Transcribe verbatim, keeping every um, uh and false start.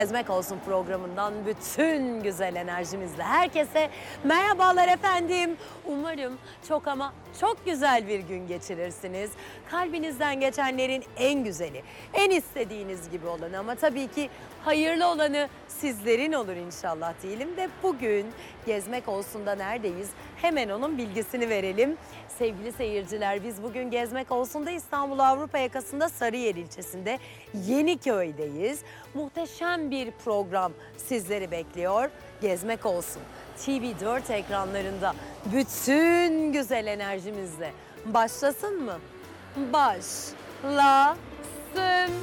Gezmek Olsun programından bütün güzel enerjimizle herkese merhabalar efendim. Umarım çok ama çok güzel bir gün geçirirsiniz. Kalbinizden geçenlerin en güzeli, en istediğiniz gibi olanı ama tabii ki hayırlı olanı sizlerin olur inşallah diyelim de bugün Gezmek Olsun'da neredeyiz? Hemen onun bilgisini verelim. Sevgili seyirciler, biz bugün Gezmek Olsun'da İstanbul Avrupa yakasında Sarıyer ilçesinde Yeniköy'deyiz. Muhteşem bir program sizleri bekliyor. Gezmek Olsun T V dört ekranlarında bütün güzel enerjimizle başlasın mı? Başlasın.